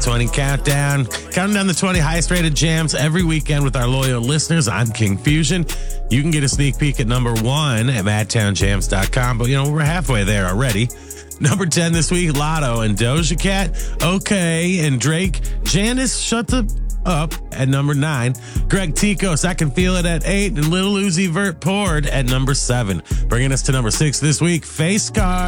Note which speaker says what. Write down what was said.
Speaker 1: 20 countdown. Counting down the 20 highest rated jams every weekend with our loyal listeners. I'm King Fusion. You can get a sneak peek at number 1 at madtownjams.com. But, we're halfway there already. Number 10 this week, Lotto and Doja Cat. Okay, and Drake. Janice, shut the up at number 9. Greg Ticos, I Can Feel It at 8. And Lil Uzi Vert Poured at number 7. Bringing us to number 6 this week, Face Card.